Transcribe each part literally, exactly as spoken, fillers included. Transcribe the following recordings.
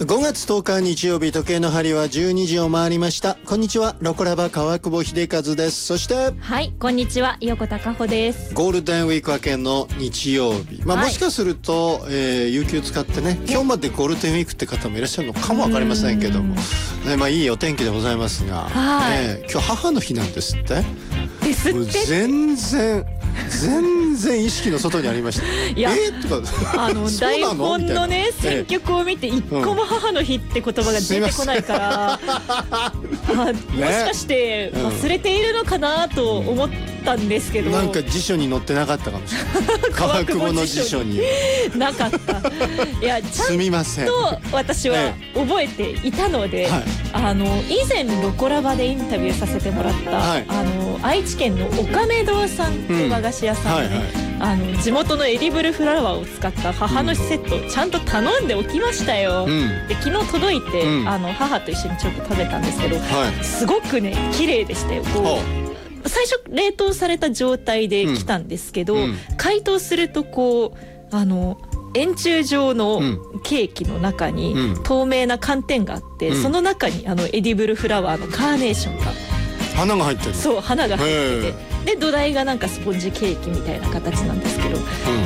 ごがつとおか日曜日、時計の針はじゅうにじを回りました。こんにちは、ロコラバ川久保秀和です。そしてはいこんにちは、横田佳穂です。 ゴールデンウィーク明けの日曜日、まあ、はい、もしかすると、えー、有給使ってね、今日までゴールデンウィークって方もいらっしゃるのかもわかりませんけども、ね、まあいいお天気でございますが、はい、ね、今日母の日なんですって。 ですって。 全然全然意識の外にありました。いや、えー、とかあの台本のね選曲を見て一個も母の日って言葉が出てこないから、うん、あ、もしかして忘れているのかなと思ったんですけど、 なんか辞書に載ってなかったかもしれない川久保の辞書になかった。いや、ちゃんと私は覚えていたので、はい、あの以前ロコラバでインタビューさせてもらった、はい、あの愛知県の岡目堂さんという和菓子屋さんで、ね、うん、はいはい、あの地元のエディブルフラワーを使った母の日セットをちゃんと頼んでおきましたよ、うん、で昨日届いて、うん、あの母と一緒にちょっと食べたんですけど、はい、すごくね綺麗でしたよ。こう最初冷凍された状態で来たんですけど、うん、解凍するとこうあの円柱状のケーキの中に透明な寒天があって、うん、その中にあのエディブルフラワーのカーネーションが、 花が入ってる。 そう、花が入ってて、で土台がなんかスポンジケーキみたいな形なんですけど、うん、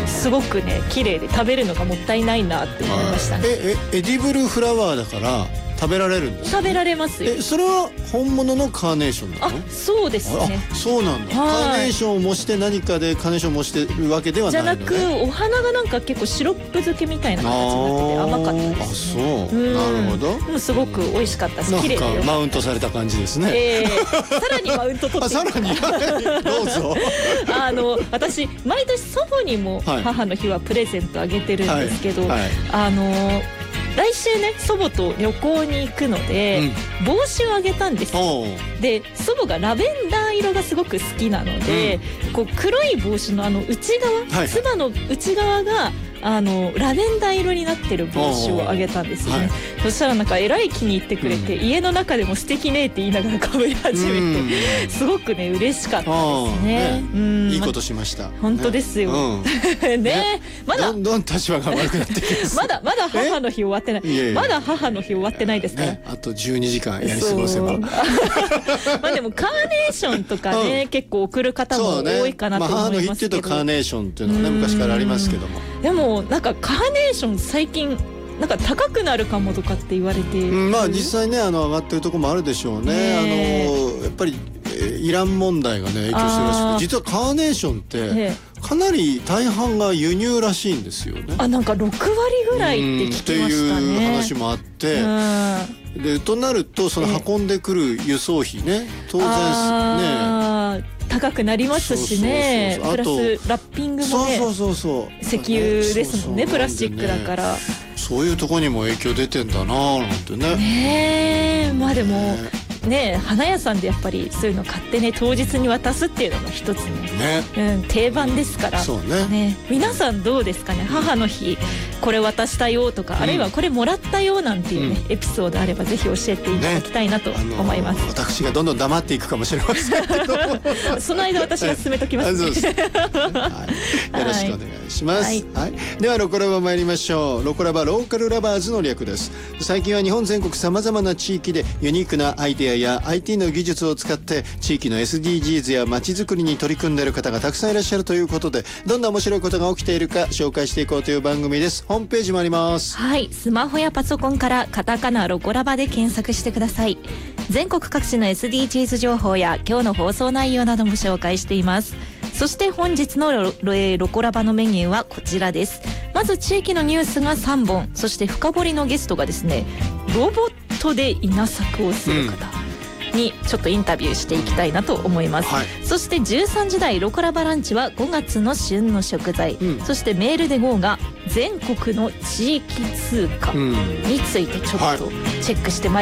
すごくね綺麗で食べるのがもったいないなって思いましたね。 ええエディブルフラワーだから食べられるんですか？ 食べられますよ。 え、それは本物のカーネーションなの？ あ、そうですね。 あ、そうなんだ。カーネーションを模して何かでカーネーションを模してるわけではないのね。 じゃなく、お花がなんか結構シロップ漬けみたいな形になってて甘かったですね。 あ、そう。うん、なるほど。 もうすごく美味しかったし、綺麗でよ。 なんかマウントされた感じですね。 えー、さらにマウント取って。 あ、さらにどうぞ。 あの私毎年祖母にも母の日はプレゼントあげてるんですけど、はいはいはい、あの。来週ね祖母と旅行に行くので、うん、帽子をあげたんですよ。で祖母がラベンダー色がすごく好きなので、うん、こう黒い帽子のあの内側、はいはい、つばの内側があのラベンダー色になってる帽子をあげたんですよね、はい、そしたらなんかえらい気に入ってくれて、うん、家の中でも素敵ねって言いながらかぶり始めて、うん、すごくね嬉しかったですね。 ね、うん、いいことしました。 本当ですよ、ね、うん、ね、まだどんどん立場が悪くなってきますまだまだ母の日終わってない。いやいや、まだ母の日終わってないですから、ね、 あとじゅうにじかんやり過ごせば。 まあでもカーネーションとかね、うん、結構送る方も多いかなと思いますけど、ね、まあ、母の日っていうとカーネーションっていうのはね昔からありますけども、でもなんかカーネーション最近なんか高くなるかもとかって言われて、 うん、まあ実際ねあの上がってるところもあるでしょうね。ね、あのやっぱりイラン問題がね影響してるらしくて、実はカーネーションってかなり大半が輸入らしいんですよね。 あ、なんかろくわりぐらいって聞きましたね、っていう話もあって、でとなるとその運んでくる輸送費ね当然ね高くなりますしね。プラスラッピングもね、 そうそうそうそう、 石油ですもんね、プラスチックだから。 そういうところにも影響出てんだなーなんてね。 ねえ、まあでもねね、花屋さんでやっぱりそういうの買ってね当日に渡すっていうのも一つね、ね、うん、定番ですから。 そうね。 ね、皆さんどうですかね、母の日これ渡したよとか、うん、あるいはこれもらったよなんていうね、うん、エピソードあればぜひ教えていただきたいなと思います、ね、 あのー、私がどんどん黙っていくかもしれませんけどその間私が進めときますね、はい、 よろしくお願いします、はいはい、ではロコラバ参りましょう。ロコラバローカルラバーズの略です。最近は日本全国さまざまな地域でユニークなアイデアや アイティー の技術を使って地域の エスディージーズ や街づくりに取り組んでいる方がたくさんいらっしゃるということで、どんな面白いことが起きているか紹介していこうという番組です。ホームページもあります。 はい、スマホやパソコンからカタカナロコラバで検索してください。全国各地の エスディージーズ 情報や今日の放送内容なども紹介しています。そして本日の ロ, ロ, ロコラバのメニューはこちらです。まず地域のニュースがさんぼん、そして深掘りのゲストがですねロボットで稲作をする方、うんにちょっとインタビューしていきたいなと思います、はい、そしてじゅうさんじ台ロコラバランチはごがつの旬の食材、うん、そしてメールで ゴー が全国の地域通貨についてちょっとチェックしてまいります。